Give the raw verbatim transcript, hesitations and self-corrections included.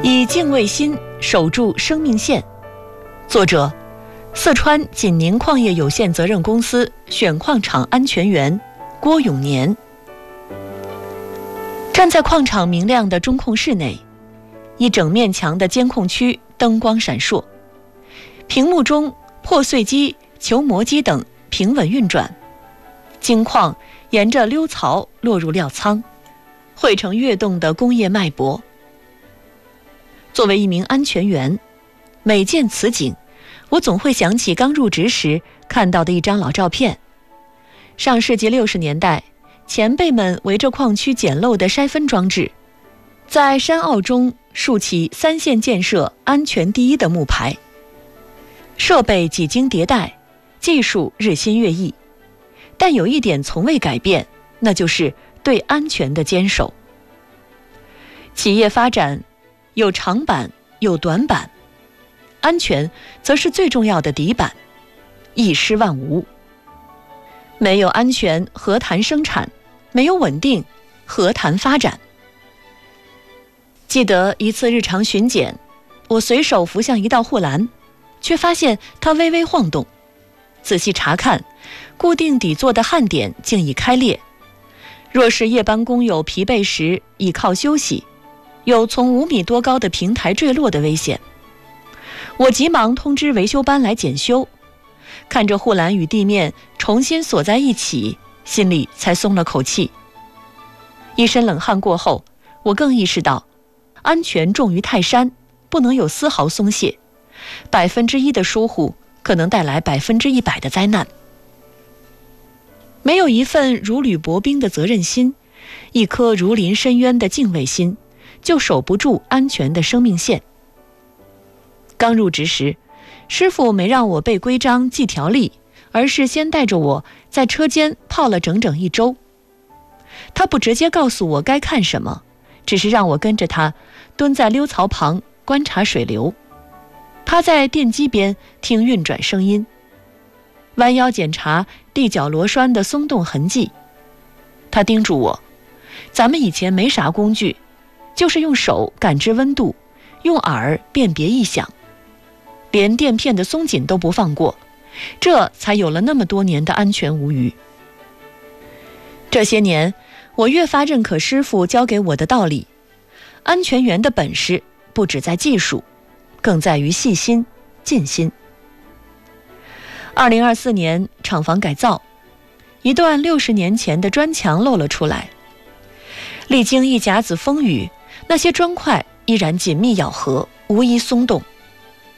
以敬畏心守住生命线。作者：四川锦宁矿业有限责任公司选矿场安全员郭永年。站在矿场明亮的中控室内，一整面墙的监控区灯光闪烁，屏幕中破碎机、球磨机等平稳运转，精矿沿着溜槽落入料仓，汇成跃动的工业脉搏。作为一名安全员，每见此景，我总会想起刚入职时看到的一张老照片。上世纪六十年代，前辈们围着矿区简陋的筛分装置，在山坳中竖起三线建设安全第一的木牌。设备几经迭代，技术日新月异，但有一点从未改变，那就是对安全的坚守。企业发展有长板有短板，安全则是最重要的底板，一失万无。没有安全何谈生产，没有稳定何谈发展。记得一次日常巡检，我随手扶向一道护栏，却发现它微微晃动，仔细查看，固定底座的焊点竟已开裂。若是夜班工友疲惫时倚靠休息，有从五米多高的平台坠落的危险。我急忙通知维修班来检修，看着护栏与地面重新锁在一起，心里才松了口气。一身冷汗过后，我更意识到，安全重于泰山，不能有丝毫松懈。百分之一的疏忽，可能带来百分之一百的灾难。没有一份如履薄冰的责任心，一颗如临深渊的敬畏心，就守不住安全的生命线。刚入职时，师傅没让我背规章记条例，而是先带着我在车间泡了整整一周。他不直接告诉我该看什么，只是让我跟着他蹲在溜槽旁观察水流，趴在电机边听运转声音，弯腰检查地脚螺栓的松动痕迹。他叮嘱我，咱们以前没啥工具，就是用手感知温度，用耳辨别异响，连垫片的松紧都不放过，这才有了那么多年的安全无虞。这些年，我越发认可师傅教给我的道理，安全员的本事不只在技术，更在于细心尽心。二零二四年厂房改造，一段六十年前的砖墙露了出来，历经一甲子风雨，那些砖块依然紧密咬合，无一松动。